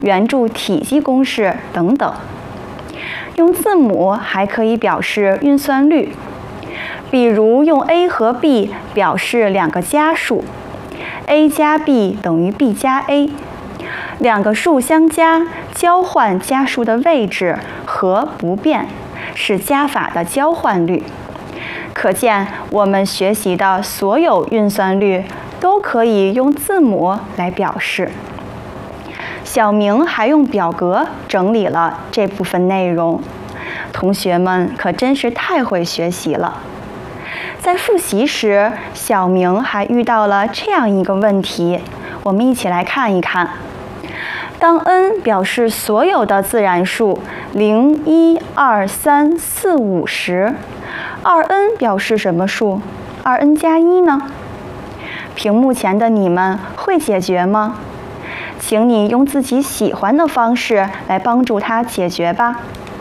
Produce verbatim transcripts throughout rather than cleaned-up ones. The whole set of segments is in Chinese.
圆柱体积公式等等。用字母还可以表示运算率，比如用 a 和 b 表示两个加数 ，a 加 b 等于 b 加 a， 两个数相加，交换加数的位置和不变，是加法的交换率。可见，我们学习的所有运算率都可以用字母来表示。小明还用表格整理了这部分内容，同学们可真是太会学习了。在复习时，小明还遇到了这样一个问题，我们一起来看一看。当 n 表示所有的自然数零、一、二、三、四、五时，二 n 表示什么数？ 二 n 加一呢？屏幕前的你们会解决吗？请你用自己喜欢的方式来帮助他解决吧。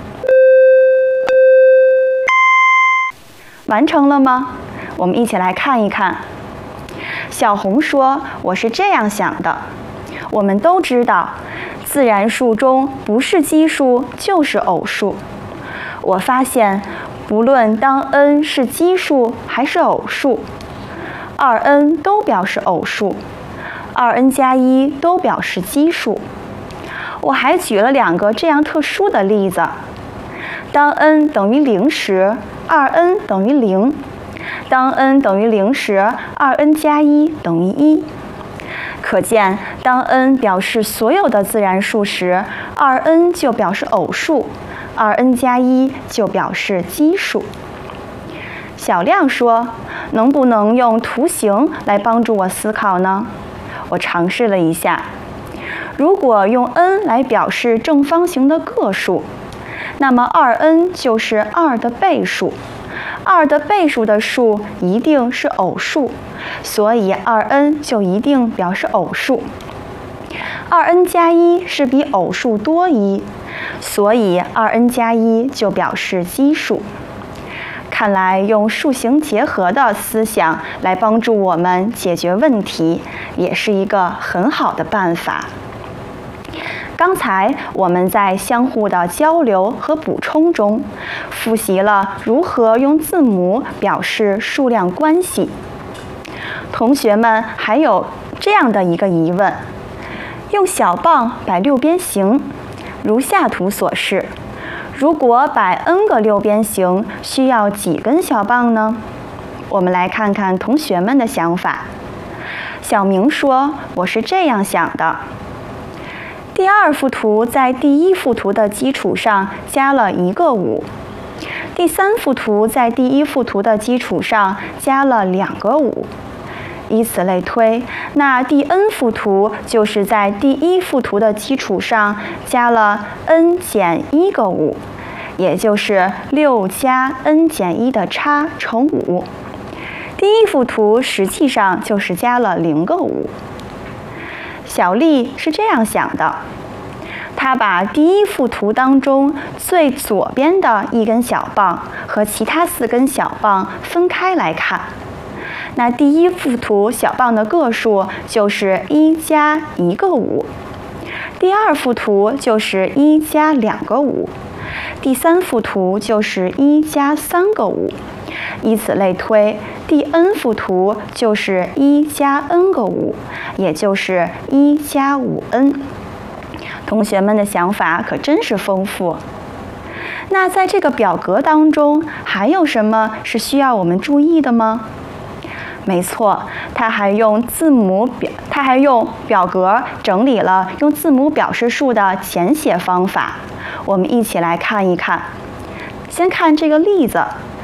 完成了吗？我们一起来看一看。小红说：“我是这样想的。我们都知道，自然数中不是奇数就是偶数。我发现，不论当 n 是奇数还是偶数， 二 n 都表示偶数。”二 n 加一都表示奇数。我还举了两个这样特殊的例子：当 n 等于零时， 二 n 等于零；当 n 等于零时， 二 n 加一等于一。可见，当 n 表示所有的自然数时， 二 n 就表示偶数， 二 n 加一就表示奇数。小亮说：“能不能用图形来帮助我思考呢？”我尝试了一下，如果用 n 来表示正方形的个数，那么 二 n 就是二的倍数，二的倍数的数一定是偶数，所以 二 n 就一定表示偶数。二 n 加一是比偶数多一，所以 二 n 加一就表示奇数。看来用数形结合的思想来帮助我们解决问题，也是一个很好的办法。刚才我们在相互的交流和补充中，复习了如何用字母表示数量关系。同学们还有这样的一个疑问：用小棒摆六边形，如下图所示。如果摆 n 个六边形，需要几根小棒呢？我们来看看同学们的想法。小明说：“我是这样想的。第二幅图在第一幅图的基础上加了一个五，第三幅图在第一幅图的基础上加了两个五，以此类推，那第 n 幅图就是在第一幅图的基础上加了 n 减一个五，也就是六加 n 减一的差乘五。第一幅图实际上就是加了零个五。小丽是这样想的，她把第一幅图当中最左边的一根小棒和其他四根小棒分开来看。那第一幅图小棒的个数就是一加一个五，第二幅图就是一加两个五，第三幅图就是一加三个五，以此类推，第 n 幅图就是一加 n 个五，也就是一加五 n。同学们的想法可真是丰富。那在这个表格当中，还有什么是需要我们注意的吗？没错，它还用字母表，它还用表格整理了用字母表示数的简写方法。我们一起来看一看。先看这个例子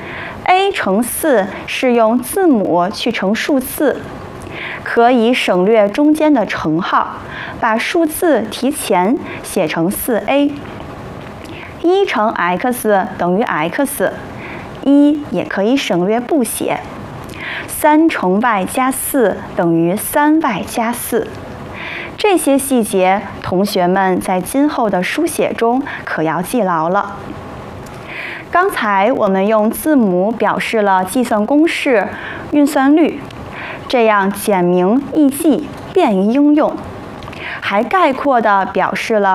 ，a 乘四是用字母去乘数字，可以省略中间的乘号，把数字提前写成 四 a。一乘 x 等于 x， 一也可以省略不写。三乘 y 加四等于 三 y 加四。这些细节，同学们在今后的书写中可要记牢了。刚才我们用字母表示了计算公式、运算率，这样简明易记，便于应用。 还概括地表示了